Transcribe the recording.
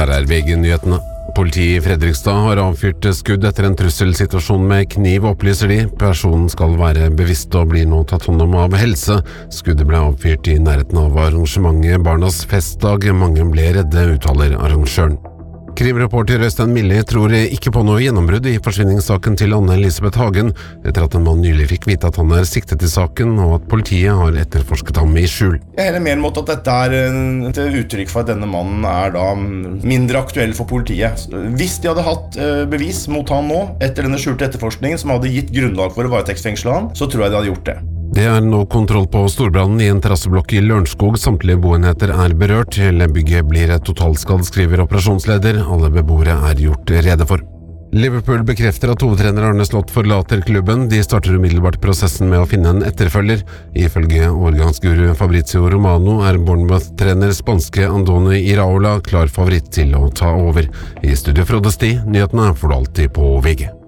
Her VG-nyhetene. Politiet I Fredrikstad har avfyrt skudd etter en trusselsituasjon med kniv, opplyser de. Personen skal være bevisst og blir nå tatt hånd om av helse. Skuddet ble avfyrt I nærheten av arrangementet Barnas festdag. Mange ble redde, uttaler arrangøren. Krimreporter Øystein Milli tror ikke på noe gjennombrudd I forsvinningssaken til Anne-Elisabeth Hagen, etter at en mann nylig fikk vite at han siktet I saken, og at politiet har etterforsket ham I skjul. Jeg heller mer mot at dette et uttrykk for at denne mannen da mindre aktuell for politiet. Hvis de hadde hatt bevis mot han nå, etter denne skjulte etterforskningen, som hadde gitt grunnlag for å varetektsfengsle han, så tror jeg de hadde gjort det. Det nå kontroll på storbrannen I en terrasseblokk I Lørenskog. Samtlige boenheter berørt. Hele bygget blir totalskadd, skriver operasjonsleder. Alle beboere gjort rede for. Liverpool bekrefter at hovedtrener Arne Slott forlater klubben. De starter umiddelbart prosessen med å finne en etterfølger. Ifølge årgangsguru Fabrizio Romano Bournemouth-trener spanske Andoni Iraola klar favoritt til å ta over. I studio Frode Sti, nyhetene får du alltid på VG.